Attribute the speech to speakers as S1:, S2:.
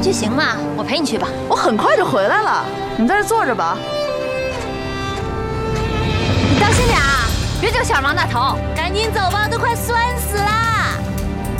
S1: 你去行吗？我陪你去吧。
S2: 我很快就回来了，你在这坐着吧。
S1: 你当心点啊，别整小忙大头。赶紧走吧，都快酸死啦！